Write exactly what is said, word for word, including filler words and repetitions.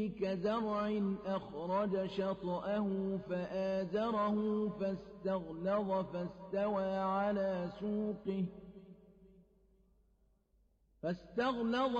كزرع أخرج شطأه فآزره فاستغلظ فاستوى على سوقه فاستغلظ